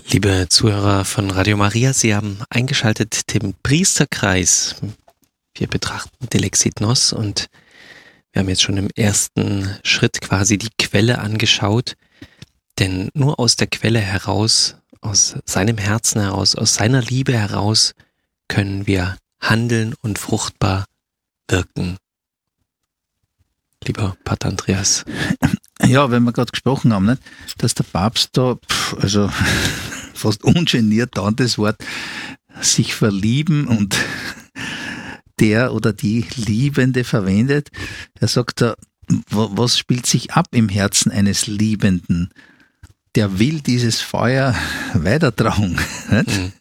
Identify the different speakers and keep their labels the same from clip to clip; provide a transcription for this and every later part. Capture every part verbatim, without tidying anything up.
Speaker 1: Liebe Zuhörer von Radio Maria, Sie haben eingeschaltet den Priesterkreis. Wir betrachten Telexit-Nos und wir haben jetzt schon im ersten Schritt quasi die Quelle angeschaut, denn nur aus der Quelle heraus, aus seinem Herzen heraus, aus seiner Liebe heraus können wir handeln und fruchtbar wirken. Lieber Pater Andreas.
Speaker 2: Ja, wenn wir gerade gesprochen haben, nicht, dass der Papst da, pff, also fast ungeniert dann das Wort sich verlieben und der oder die Liebende verwendet. Er sagt da, was spielt sich ab im Herzen eines Liebenden? Der will dieses Feuer weitertragen. Mhm.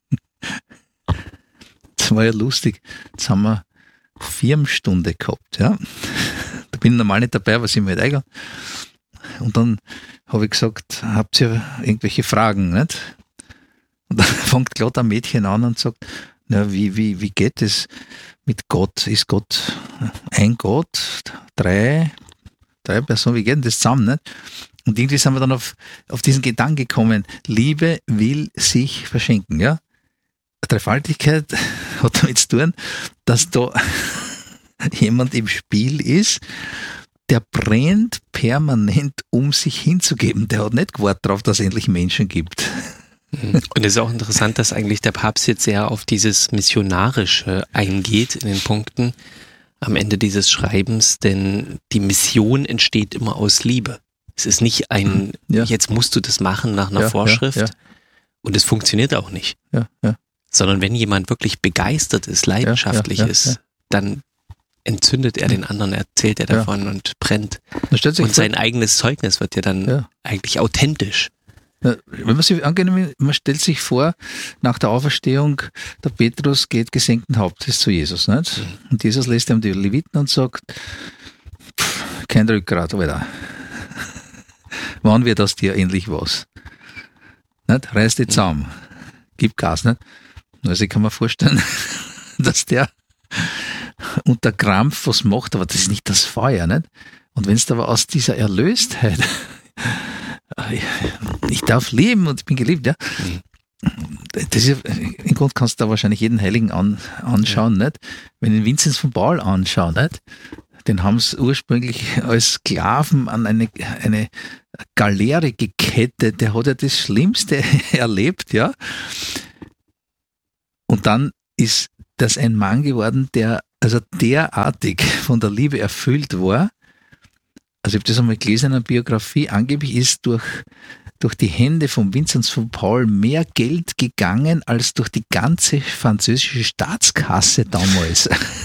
Speaker 2: Das war ja lustig. Jetzt haben wir Firmenstunde gehabt, ja. Da bin ich normal nicht dabei, was ich mir halt eingeladen. Und dann habe ich gesagt, habt ihr irgendwelche Fragen, nicht? Und dann fängt gerade ein Mädchen an und sagt, na, wie, wie, wie geht es mit Gott? Ist Gott ein Gott? Drei? Drei Personen? Wie geht denn das zusammen, nicht? Und irgendwie sind wir dann auf, auf diesen Gedanken gekommen, Liebe will sich verschenken, ja? Dreifaltigkeit hat damit zu tun, dass da jemand im Spiel ist, der brennt permanent, um sich hinzugeben. Der hat nicht gewartet darauf, dass es endlich Menschen gibt.
Speaker 1: Und es ist auch interessant, dass eigentlich der Papst jetzt sehr auf dieses Missionarische eingeht in den Punkten am Ende dieses Schreibens, denn die Mission entsteht immer aus Liebe. Es ist nicht ein, ja. Jetzt musst du das machen nach einer ja, Vorschrift ja, ja. Und es funktioniert auch nicht.
Speaker 2: Ja, ja.
Speaker 1: Sondern wenn jemand wirklich begeistert ist, leidenschaftlich ja, ja, ja, ist, ja. dann entzündet er den anderen, erzählt er davon ja. und brennt. Und sein vor, eigenes Zeugnis wird ja dann ja. eigentlich authentisch.
Speaker 2: Ja, wenn man sich angenommen, man stellt sich vor, nach der Auferstehung, der Petrus geht gesenkten Hauptes zu Jesus, nicht? Mhm. Und Jesus lässt ihm die Leviten und sagt, pff, kein Rückgrat, Alter. Wann wird aus dir endlich was? Nicht? Reiß dich zusammen. Gib Gas, nicht? Also ich kann mir vorstellen, dass der unter Krampf was macht, aber das ist nicht das Feuer, nicht? Und wenn es aber aus dieser Erlöstheit, ich darf leben und ich bin geliebt, ja, das ist, im Grunde kannst du da wahrscheinlich jeden Heiligen an, anschauen, ja. Nicht? Wenn du den Vinzenz von Paul anschaust, nicht? Den haben sie ursprünglich als Sklaven an eine, eine Galeere gekettet, der hat ja das Schlimmste erlebt, ja. Und dann ist das ein Mann geworden, der also derartig von der Liebe erfüllt war. Also ich habe das einmal gelesen in einer Biografie, angeblich ist durch, durch die Hände von Vinzenz von Paul mehr Geld gegangen als durch die ganze französische Staatskasse damals.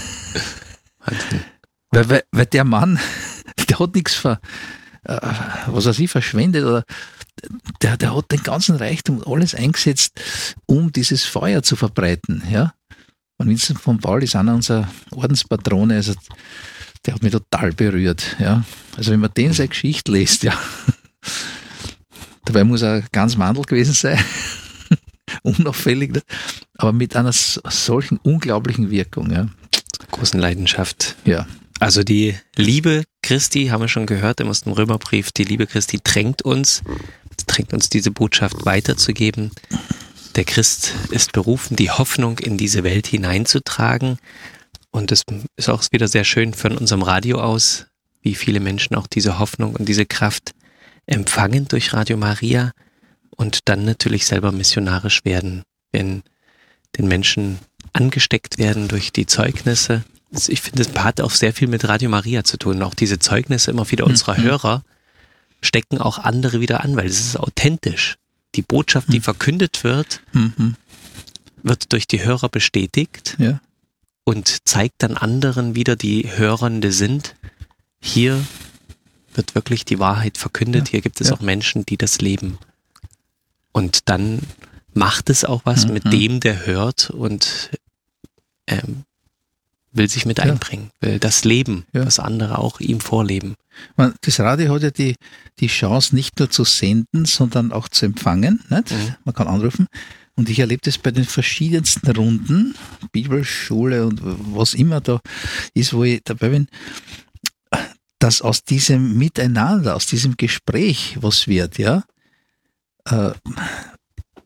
Speaker 2: weil, weil, weil der Mann, der hat nichts ver, äh, was weiß ich, verschwendet oder der, der hat den ganzen Reichtum alles eingesetzt, um dieses Feuer zu verbreiten, ja. Und Vinzenz von Paul ist einer unserer Ordenspatrone, also der hat mich total berührt, ja. Also wenn man den seine Geschichte liest, ja, dabei muss er ganz Mandel gewesen sein, unauffällig, nicht? Aber mit einer solchen unglaublichen Wirkung, ja.
Speaker 1: Großen Leidenschaft.
Speaker 2: Ja.
Speaker 1: Also die Liebe Christi, haben wir schon gehört im ersten Römerbrief, die Liebe Christi drängt uns, drängt uns diese Botschaft weiterzugeben. Der Christ ist berufen, die Hoffnung in diese Welt hineinzutragen. Und es ist auch wieder sehr schön von unserem Radio aus, wie viele Menschen auch diese Hoffnung und diese Kraft empfangen durch Radio Maria und dann natürlich selber missionarisch werden, wenn den Menschen angesteckt werden durch die Zeugnisse. Ich finde, es hat auch sehr viel mit Radio Maria zu tun. Auch diese Zeugnisse immer wieder unserer Hörer stecken auch andere wieder an, weil es ist authentisch. Die Botschaft, die verkündet wird,
Speaker 2: mhm.
Speaker 1: wird durch die Hörer bestätigt
Speaker 2: ja.
Speaker 1: und zeigt dann anderen wieder, die Hörende sind. Hier wird wirklich die Wahrheit verkündet. Ja. Hier gibt es ja. auch Menschen, die das leben. Und dann macht es auch was mhm. mit dem, der hört und ähm, will sich mit ja. einbringen, will das leben, ja. was andere auch ihm vorleben.
Speaker 2: Das Radio hat ja die, die Chance, nicht nur zu senden, sondern auch zu empfangen. Nicht? Mhm. Man kann anrufen. Und ich erlebe das bei den verschiedensten Runden, Bibelschule und was immer da ist, wo ich dabei bin, dass aus diesem Miteinander, aus diesem Gespräch was wird, ja.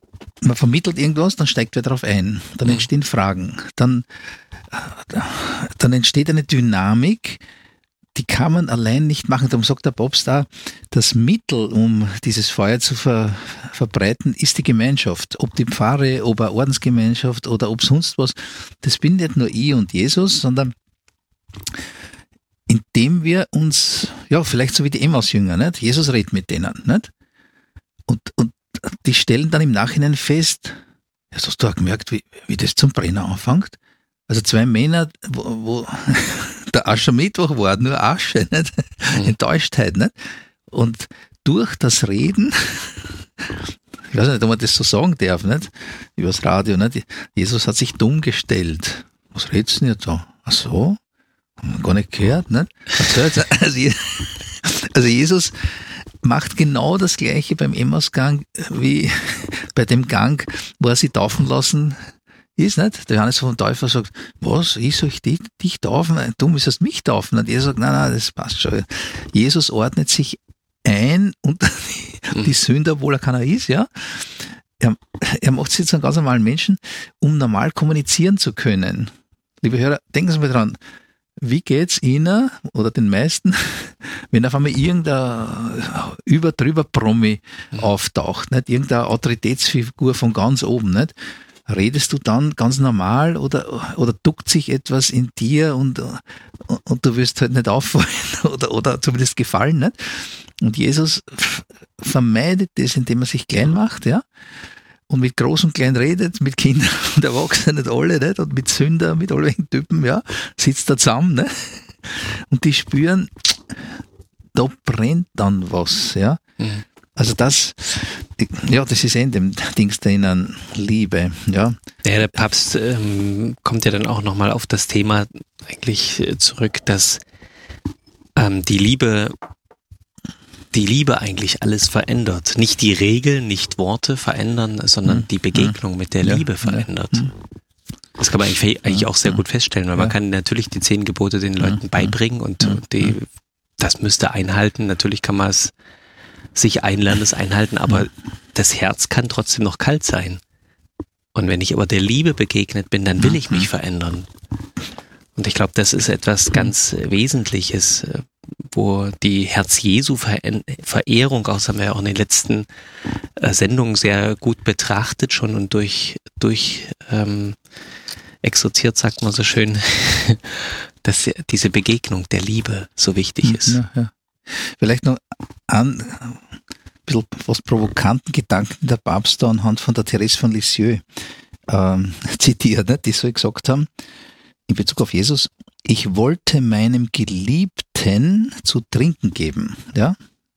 Speaker 2: man vermittelt irgendwas, dann steigt wer darauf ein. Dann
Speaker 1: Mhm.
Speaker 2: entstehen Fragen. Dann, dann entsteht eine Dynamik, die kann man allein nicht machen. Darum sagt der Papst da, das Mittel, um dieses Feuer zu ver, verbreiten, ist die Gemeinschaft. Ob die Pfarre, ob eine Ordensgemeinschaft oder ob sonst was. Das bin nicht nur ich und Jesus, sondern indem wir uns, ja, vielleicht so wie die Emmaus-Jünger, nicht? Jesus redet mit denen, nicht? Und, und die stellen dann im Nachhinein fest, ja, hast du auch gemerkt, wie, wie das zum Brenner anfängt? Also zwei Männer, wo, wo der Aschermittwoch war, nur Asche, nicht?
Speaker 1: Mhm.
Speaker 2: Enttäuschtheit, nicht? Und durch das Reden, ich weiß nicht, ob man das so sagen darf, nicht? Übers Radio, nicht? Jesus hat sich dumm gestellt. Was redest du denn jetzt so? Ach so? Haben wir gar nicht gehört, nicht? Also, also, also Jesus macht genau das Gleiche beim Emmausgang wie bei dem Gang, wo er sich taufen lassen ist, nicht? Der Johannes vom Täufer sagt, was, ich soll ich dich, dich taufen? Du müsstest mich taufen. Und er sagt, nein, nein, das passt schon. Jesus ordnet sich ein unter die, die Sünder, obwohl er keiner ist, ja. Er, er macht sich zu einem ganz normalen Menschen, um normal kommunizieren zu können. Liebe Hörer, denken Sie mal dran, wie geht's Ihnen oder den meisten, wenn auf einmal irgendein über drüber Promi mhm. auftaucht, nicht? Irgendeine Autoritätsfigur von ganz oben, nicht? Redest du dann ganz normal oder, oder duckt sich etwas in dir und, und du wirst halt nicht auffallen oder, oder zumindest gefallen, nicht? Und Jesus vermeidet das, indem er sich klein macht, ja? Und mit Groß und Klein redet, mit Kindern und Erwachsenen, nicht alle, nicht? Und mit Sündern, mit allen Typen, ja, sitzt da zusammen, ne? Und die spüren, da brennt dann was, ja. Mhm. Also das, ja, das ist in dem Dings drinnen, Liebe, ja.
Speaker 1: Ja, der Papst ähm, kommt ja dann auch nochmal auf das Thema eigentlich zurück, dass ähm, die Liebe die Liebe eigentlich alles verändert. Nicht die Regeln, nicht Worte verändern, sondern mhm. die Begegnung mit der
Speaker 2: ja.
Speaker 1: Liebe verändert.
Speaker 2: Mhm.
Speaker 1: Das kann man eigentlich, eigentlich auch sehr gut feststellen, weil ja. man kann natürlich die zehn Gebote den Leuten mhm. beibringen und mhm. die, das müsste einhalten. Natürlich kann man es sich einlernen, das einhalten, aber mhm. das Herz kann trotzdem noch kalt sein. Und wenn ich aber der Liebe begegnet bin, dann will ich mich verändern. Und ich glaube, das ist etwas ganz Wesentliches, wo die Herz-Jesu-Verehrung, auch das haben wir ja auch in den letzten äh, Sendungen sehr gut betrachtet schon und durch, durch ähm, exorziert, sagt man so schön, dass diese Begegnung der Liebe so wichtig ist.
Speaker 2: Ja, ja. Vielleicht noch ein bisschen was provokanten Gedanken der Papst da anhand von der Therese von Lisieux ähm, zitiert, ne, die so gesagt haben, in Bezug auf Jesus, ich wollte meinem Geliebten zu trinken geben, ja.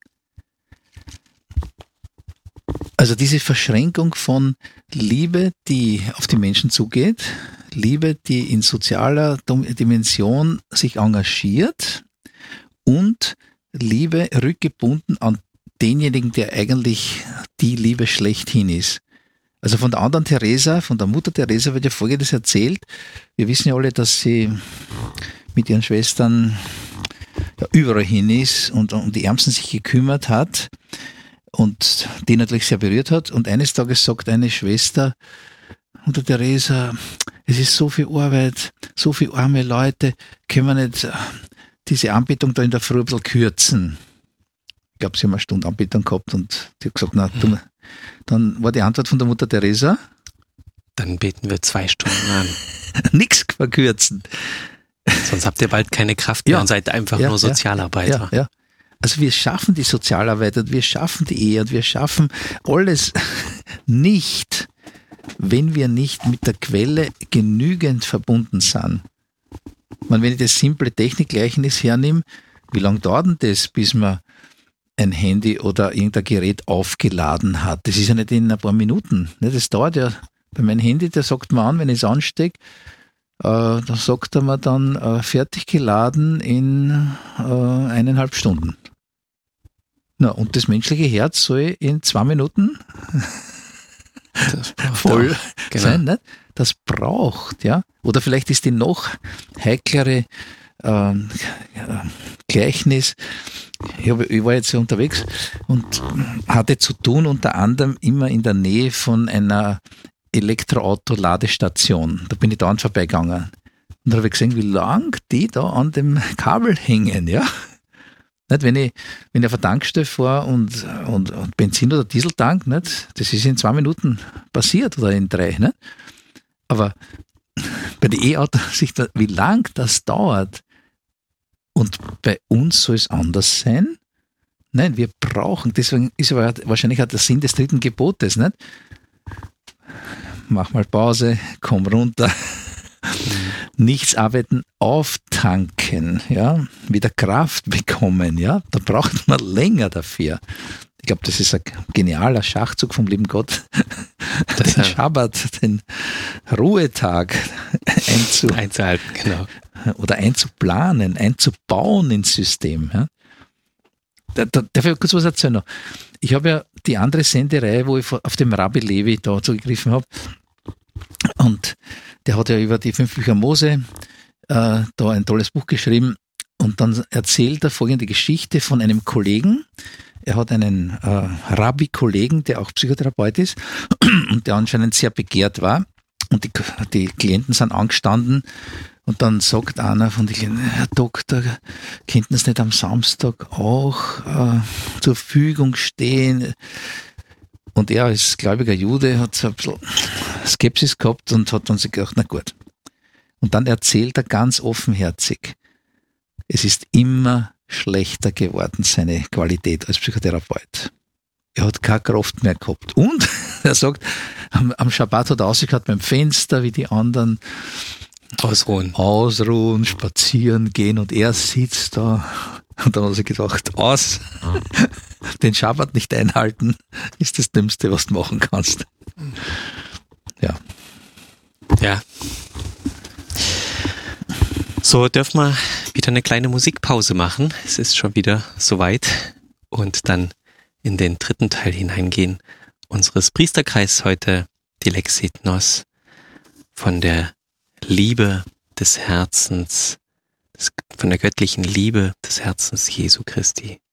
Speaker 2: Also diese Verschränkung von Liebe, die auf die Menschen zugeht, Liebe, die in sozialer Dimension sich engagiert und Liebe rückgebunden an denjenigen, der eigentlich die Liebe schlechthin ist. Also von der anderen Teresa, von der Mutter Teresa wird ja Folgendes erzählt. Wir wissen ja alle, dass sie mit ihren Schwestern ja, überall hin ist und um die Ärmsten sich gekümmert hat und die natürlich sehr berührt hat. Und eines Tages sagt eine Schwester, Mutter Teresa, es ist so viel Arbeit, so viele arme Leute, können wir nicht diese Anbetung da in der Früh ein bisschen kürzen? Ich glaube, sie haben eine Stunde Anbetung gehabt und die hat gesagt, na, du, dann war die Antwort von der Mutter Teresa,
Speaker 1: dann beten wir zwei Stunden an.
Speaker 2: Nix verkürzen.
Speaker 1: Sonst habt ihr bald keine Kraft mehr ja, und seid einfach ja, nur Sozialarbeiter.
Speaker 2: Ja, ja. Also wir schaffen die Sozialarbeit und wir schaffen die Ehe und wir schaffen alles nicht, wenn wir nicht mit der Quelle genügend verbunden sind. Ich meine, wenn ich das simple Technikgleichnis hernehme, wie lange dauert denn das, bis man ein Handy oder irgendein Gerät aufgeladen hat? Das ist ja nicht in ein paar Minuten. Das dauert ja, bei meinem Handy, der sagt mir an, wenn ich es anstecke, äh, dann sagt er mir dann äh, fertig geladen in äh, eineinhalb Stunden. Na, und das menschliche Herz soll in zwei Minuten voll genau. sein, nicht? Das braucht, ja. Oder vielleicht ist die noch heiklere äh, Gleichnis. Ich, hab, ich war jetzt so unterwegs und hatte zu tun unter anderem immer in der Nähe von einer Elektroauto-Ladestation. Da bin ich dauernd vorbeigegangen. Und da habe ich gesehen, wie lang die da an dem Kabel hängen, ja. Nicht, wenn ich, wenn ich auf eine Tankstelle fahre und, und, und Benzin- oder Dieseltank, nicht, das ist in zwei Minuten passiert oder in drei. Nicht? Aber bei den E-Autos, wie lang das dauert. Und bei uns soll es anders sein. Nein, wir brauchen, deswegen ist aber wahrscheinlich auch der Sinn des dritten Gebotes, nicht? Mach mal Pause, komm runter. Nichts arbeiten, auftanken, ja, wieder Kraft bekommen, ja, da braucht man länger dafür. Ich glaube, das ist ein genialer Schachzug vom lieben Gott, das den Schabbat, den Ruhetag einzu
Speaker 1: einzuhalten, genau.
Speaker 2: Oder einzuplanen, einzubauen ins System. Ja. Da, da, darf ich kurz was erzählen noch? Ich habe ja die andere Sendereihe, wo ich auf dem Rabbi Levi da zugegriffen habe, und der hat ja über die fünf Bücher Mose äh, da ein tolles Buch geschrieben, und dann erzählt er folgende Geschichte von einem Kollegen. Er hat einen äh, Rabbi-Kollegen, der auch Psychotherapeut ist und der anscheinend sehr begehrt war, und die, die Klienten sind angestanden, und dann sagt einer von den Klienten: Herr Doktor, könnten Sie nicht am Samstag auch äh, zur Verfügung stehen? Und er als gläubiger Jude hat so ein bisschen Skepsis gehabt und hat dann sich gedacht, na gut. Und dann erzählt er ganz offenherzig, es ist immer schlechter geworden, seine Qualität als Psychotherapeut. Er hat keine Kraft mehr gehabt. Und er sagt, am, am Schabbat hat er ausgeschaut beim Fenster, wie die anderen
Speaker 1: ausruhen,
Speaker 2: ausruhen, spazieren gehen, und er sitzt da. Und dann hat er sich gedacht, aus, den Schabbat nicht einhalten, ist das Dümmste, was du machen kannst. Ja.
Speaker 1: Ja. So, dürfen wir wieder eine kleine Musikpause machen. Es ist schon wieder soweit. Und dann in den dritten Teil hineingehen unseres Priesterkreises heute, die Lexit-Nos, von der Liebe des Herzens, von der göttlichen Liebe des Herzens Jesu Christi.